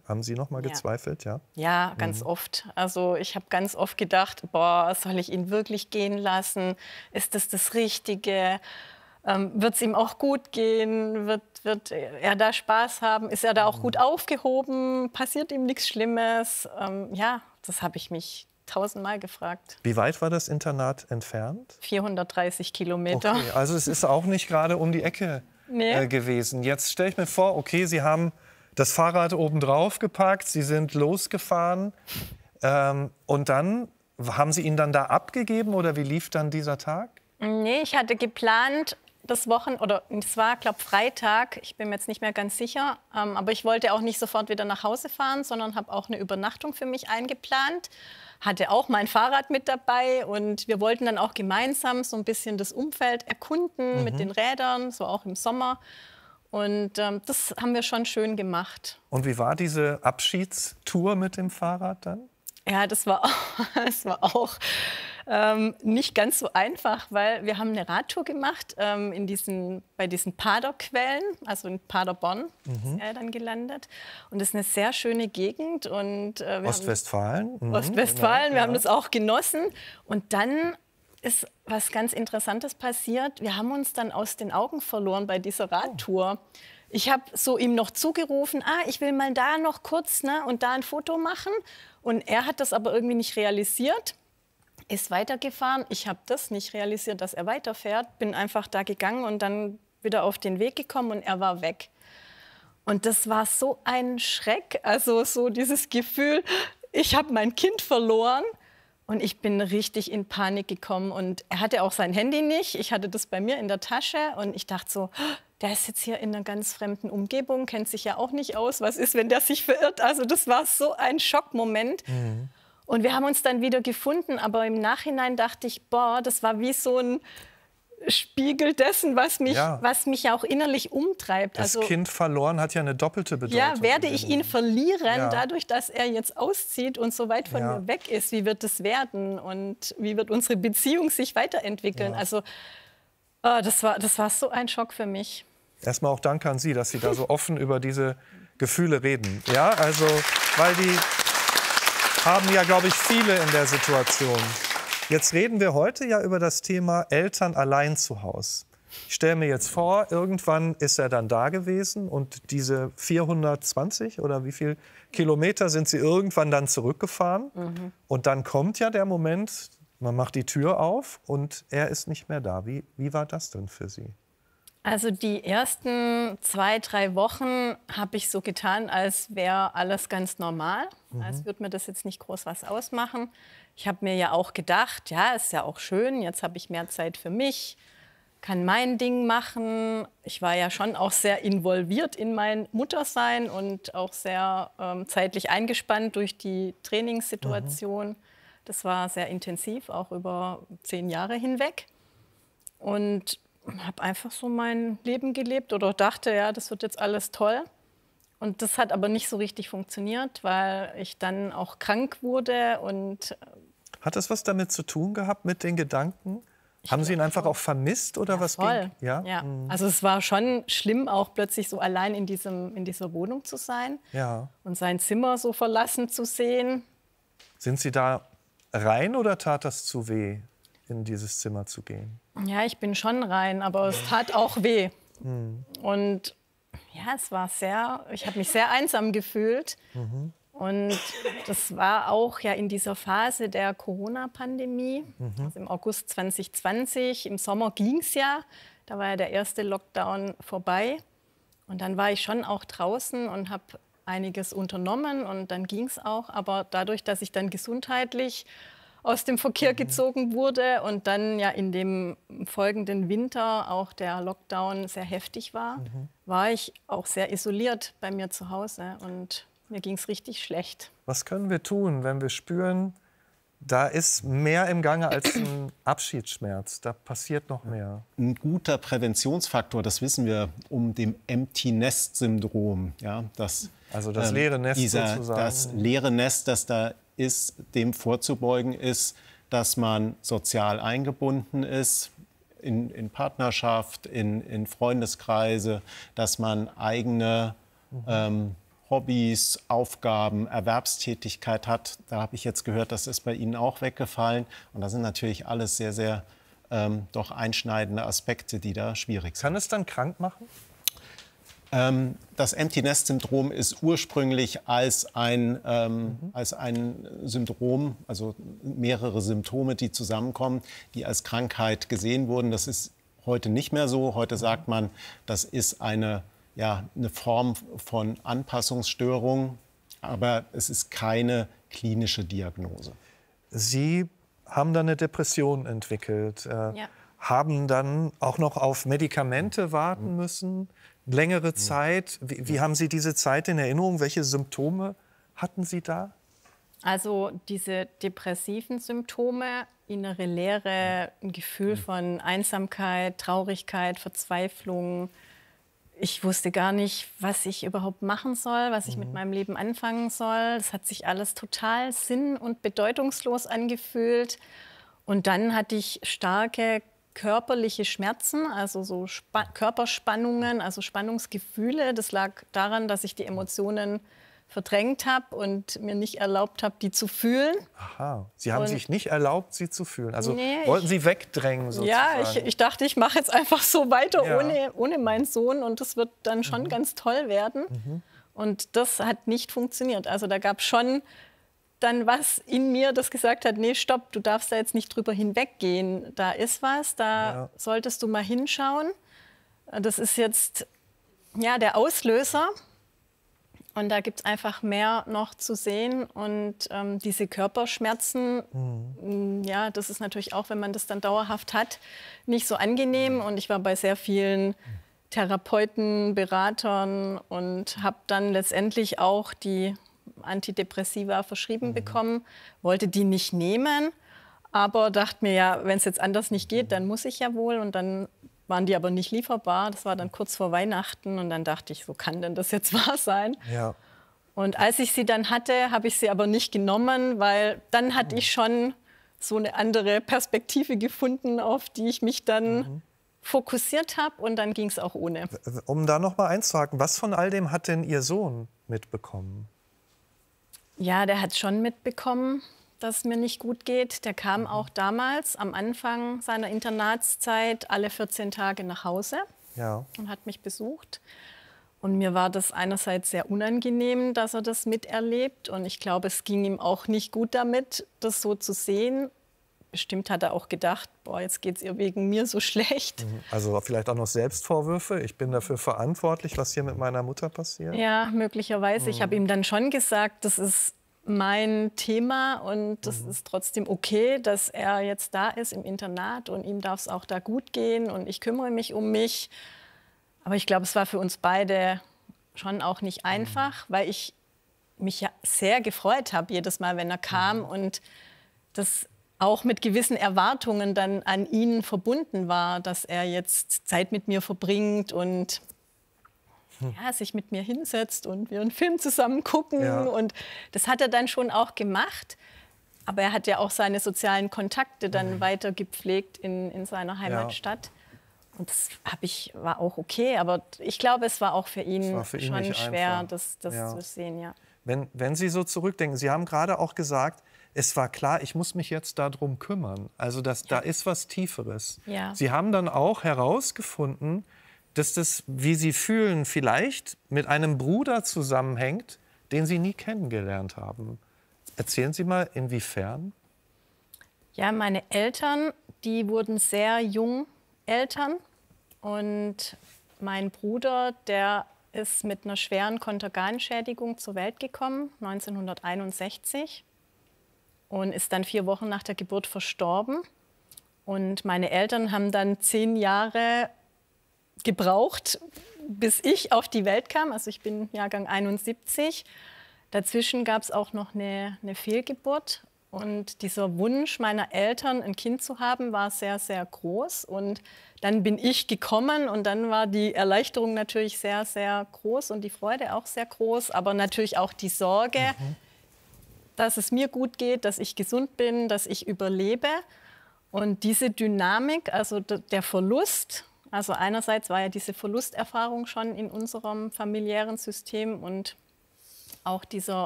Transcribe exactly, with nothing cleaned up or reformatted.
Haben Sie noch mal Ja. gezweifelt, ja? Ja, ganz Mhm. oft. Also ich habe ganz oft gedacht, boah, soll ich ihn wirklich gehen lassen? Ist das das Richtige? Ähm, wird es ihm auch gut gehen? Wird, wird er da Spaß haben? Ist er da auch gut aufgehoben? Passiert ihm nichts Schlimmes? Ähm, ja, das habe ich mich tausendmal gefragt. Wie weit war das Internat entfernt? vierhundertdreißig Kilometer. Okay, also es ist auch nicht gerade um die Ecke Nee. äh, gewesen. Jetzt stelle ich mir vor, okay, Sie haben das Fahrrad oben drauf gepackt, Sie sind losgefahren ähm, und dann haben Sie ihn dann da abgegeben oder wie lief dann dieser Tag? Nee, ich hatte geplant, das Wochen oder es war, glaube Freitag, ich bin mir jetzt nicht mehr ganz sicher, ähm, aber ich wollte auch nicht sofort wieder nach Hause fahren, sondern habe auch eine Übernachtung für mich eingeplant. Hatte auch mein Fahrrad mit dabei und wir wollten dann auch gemeinsam so ein bisschen das Umfeld erkunden Mhm. mit den Rädern, so auch im Sommer. Und ähm, das haben wir schon schön gemacht. Und wie war diese Abschiedstour mit dem Fahrrad dann? Ja, das war auch, das war auch ähm, nicht ganz so einfach, weil wir haben eine Radtour gemacht ähm, in diesen, bei diesen Paderquellen, also in Paderborn Mhm. ist er dann gelandet. Und das ist eine sehr schöne Gegend. Und, äh, wir Ostwestfalen? haben, Mhm, Ostwestfalen, genau, wir haben ja. das auch genossen. Und dann ist was ganz Interessantes passiert. Wir haben uns dann aus den Augen verloren bei dieser Radtour. Ich habe so ihm noch zugerufen, ah, ich will mal da noch kurz ne, und da ein Foto machen. Und er hat das aber irgendwie nicht realisiert, ist weitergefahren. Ich habe das nicht realisiert, dass er weiterfährt. Bin einfach da gegangen und dann wieder auf den Weg gekommen und er war weg. Und das war so ein Schreck, also so dieses Gefühl, ich habe mein Kind verloren. Und ich bin richtig in Panik gekommen. Und er hatte auch sein Handy nicht. Ich hatte das bei mir in der Tasche. Und ich dachte so, der ist jetzt hier in einer ganz fremden Umgebung, kennt sich ja auch nicht aus. Was ist, wenn der sich verirrt? Also das war so ein Schockmoment. Mhm. Und wir haben uns dann wieder gefunden. Aber im Nachhinein dachte ich, boah, das war wie so ein Spiegel dessen, was mich, Ja. was mich ja auch innerlich umtreibt. Das also, Kind verloren hat ja eine doppelte Bedeutung. ja, werde in dem ich ihn Moment. verlieren, Ja. dadurch, dass er jetzt auszieht und so weit von Ja. mir weg ist? Wie wird es werden und wie wird unsere Beziehung sich weiterentwickeln? Ja. Also, oh, das war, das war so ein Schock für mich. Erstmal auch Dank an Sie, dass Sie da so offen über diese Gefühle reden. Ja, also, weil die haben ja, glaube ich, viele in der Situation. Jetzt reden wir heute ja über das Thema Eltern allein zu Hause. Ich stelle mir jetzt vor, irgendwann ist er dann da gewesen und diese vierhundertzwanzig oder wie viel Kilometer sind Sie irgendwann dann zurückgefahren. Mhm. Und dann kommt ja der Moment, man macht die Tür auf und er ist nicht mehr da. Wie, wie war das denn für Sie? Also die ersten zwei, drei Wochen habe ich so getan, als wäre alles ganz normal. Mhm. Als würde mir das jetzt nicht groß was ausmachen. Ich habe mir ja auch gedacht, ja, ist ja auch schön, jetzt habe ich mehr Zeit für mich, kann mein Ding machen. Ich war ja schon auch sehr involviert in mein Muttersein und auch sehr ähm, zeitlich eingespannt durch die Trainingssituation. Mhm. Das war sehr intensiv, auch über zehn Jahre hinweg. Und habe einfach so mein Leben gelebt oder dachte, ja, das wird jetzt alles toll. Und das hat aber nicht so richtig funktioniert, weil ich dann auch krank wurde. Und hat das was damit zu tun gehabt, mit den Gedanken? Haben Sie ihn einfach auch vermisst oder ja, was voll. ging? Ja, ja. Mhm. Also es war schon schlimm, auch plötzlich so allein in, diesem, in dieser Wohnung zu sein Ja. und sein Zimmer so verlassen zu sehen. Sind Sie da rein oder tat das zu weh, in dieses Zimmer zu gehen? Ja, ich bin schon rein, aber es tat auch weh. Mhm. Und ja, es war sehr, ich habe mich sehr einsam gefühlt. Mhm. Und das war auch ja in dieser Phase der Corona-Pandemie, Mhm. also im August zwanzig zwanzig. Im Sommer ging es ja, da war ja der erste Lockdown vorbei. Und dann war ich schon auch draußen und habe einiges unternommen und dann ging es auch. Aber dadurch, dass ich dann gesundheitlich aus dem Verkehr gezogen wurde und dann ja in dem folgenden Winter auch der Lockdown sehr heftig war, Mhm. war ich auch sehr isoliert bei mir zu Hause und mir ging es richtig schlecht. Was können wir tun, wenn wir spüren, da ist mehr im Gange als ein Abschiedsschmerz, da passiert noch mehr? Ein guter Präventionsfaktor, das wissen wir, um dem Empty-Nest-Syndrom, ja, das, also das ähm, leere Nest dieser, sozusagen. Das leere Nest, das da ist, dem vorzubeugen ist, dass man sozial eingebunden ist, in, in Partnerschaft, in, in Freundeskreise, dass man eigene mhm. ähm, Hobbys, Aufgaben, Erwerbstätigkeit hat. Da habe ich jetzt gehört, das ist bei Ihnen auch weggefallen. Und das sind natürlich alles sehr, sehr ähm, doch einschneidende Aspekte, die da schwierig sind. Kann es dann krank machen? Ähm, das Empty-Nest-Syndrom ist ursprünglich als ein, ähm, mhm. als ein Syndrom, also mehrere Symptome, die zusammenkommen, die als Krankheit gesehen wurden. Das ist heute nicht mehr so. Heute sagt man, das ist eine, ja, eine Form von Anpassungsstörung, aber es ist keine klinische Diagnose. Sie haben dann eine Depression entwickelt, äh, ja. haben dann auch noch auf Medikamente warten müssen, längere Zeit. Wie, wie haben Sie diese Zeit in Erinnerung? Welche Symptome hatten Sie da? Also diese depressiven Symptome, innere Leere, ein Gefühl von Einsamkeit, Traurigkeit, Verzweiflung. Ich wusste gar nicht, was ich überhaupt machen soll, was ich mhm. mit meinem Leben anfangen soll. Es hat sich alles total sinn- und bedeutungslos angefühlt. Und dann hatte ich starke körperliche Schmerzen, also so Spa- Körperspannungen, also Spannungsgefühle. Das lag daran, dass ich die Emotionen verdrängt habe und mir nicht erlaubt habe, die zu fühlen. Aha, Sie haben und sich nicht erlaubt, sie zu fühlen. Also nee, wollten ich, Sie wegdrängen sozusagen? Ja, ich, ich dachte, ich mache jetzt einfach so weiter ja. ohne, ohne meinen Sohn und das wird dann schon mhm. ganz toll werden. Mhm. Und das hat nicht funktioniert. Also da gab es schon dann was in mir, das gesagt hat, nee, stopp, du darfst da jetzt nicht drüber hinweggehen. Da ist was, da ja. solltest du mal hinschauen. Das ist jetzt ja, der Auslöser. Und da gibt es einfach mehr noch zu sehen. Und ähm, diese Körperschmerzen, mhm. ja, das ist natürlich auch, wenn man das dann dauerhaft hat, nicht so angenehm. Und ich war bei sehr vielen Therapeuten, Beratern und habe dann letztendlich auch die Antidepressiva verschrieben mhm. bekommen, wollte die nicht nehmen, aber dachte mir, ja, wenn es jetzt anders nicht geht, dann muss ich ja wohl. Und dann waren die aber nicht lieferbar. Das war dann kurz vor Weihnachten und dann dachte ich, wo kann denn das jetzt wahr sein? Ja. Und als ich sie dann hatte, habe ich sie aber nicht genommen, weil dann hatte ich schon so eine andere Perspektive gefunden, auf die ich mich dann mhm. fokussiert habe und dann ging es auch ohne. Um da noch mal einzuhaken, was von all dem hat denn Ihr Sohn mitbekommen? Ja, der hat schon mitbekommen, dass es mir nicht gut geht. Der kam auch damals am Anfang seiner Internatszeit alle vierzehn Tage nach Hause ja. und hat mich besucht. Und mir war das einerseits sehr unangenehm, dass er das miterlebt. Und ich glaube, es ging ihm auch nicht gut damit, das so zu sehen. Bestimmt hat er auch gedacht, boah, jetzt geht es ihr wegen mir so schlecht. Also vielleicht auch noch Selbstvorwürfe. Ich bin dafür verantwortlich, was hier mit meiner Mutter passiert. Ja, möglicherweise. Mhm. Ich habe ihm dann schon gesagt, das ist mein Thema und das mhm. ist trotzdem okay, dass er jetzt da ist im Internat und ihm darf es auch da gut gehen und ich kümmere mich um mich. Aber ich glaube, es war für uns beide schon auch nicht einfach, mhm. weil ich mich ja sehr gefreut habe jedes Mal, wenn er kam mhm. und das auch mit gewissen Erwartungen dann an ihn verbunden war, dass er jetzt Zeit mit mir verbringt und ja, sich mit mir hinsetzt und wir einen Film zusammen gucken. Ja. Und das hat er dann schon auch gemacht. Aber er hat ja auch seine sozialen Kontakte dann mhm. weiter gepflegt in, in seiner Heimatstadt. Ja. Und das hab ich, war auch okay. Aber ich glaube, es war auch für ihn, für ihn schon schwer, einfach. das, das ja. zu sehen. Ja. Wenn, wenn Sie so zurückdenken, Sie haben gerade auch gesagt, es war klar, ich muss mich jetzt darum kümmern. Also das, ja. da ist was Tieferes. Ja. Sie haben dann auch herausgefunden, dass das, wie Sie fühlen, vielleicht mit einem Bruder zusammenhängt, den Sie nie kennengelernt haben. Erzählen Sie mal, inwiefern? Ja, meine Eltern, die wurden sehr jung Eltern. Und mein Bruder, der ist mit einer schweren Konterganschädigung zur Welt gekommen, neunzehnhunderteinundsechzig. Und ist dann vier Wochen nach der Geburt verstorben. Und meine Eltern haben dann zehn Jahre gebraucht, bis ich auf die Welt kam. Also ich bin Jahrgang einundsiebzig. Dazwischen gab es auch noch eine, eine Fehlgeburt. Und dieser Wunsch meiner Eltern, ein Kind zu haben, war sehr, sehr groß. Und dann bin ich gekommen und dann war die Erleichterung natürlich sehr, sehr groß und die Freude auch sehr groß. Aber natürlich auch die Sorge, mhm. dass es mir gut geht, dass ich gesund bin, dass ich überlebe. Und diese Dynamik, also der Verlust, also einerseits war ja diese Verlusterfahrung schon in unserem familiären System und auch dieser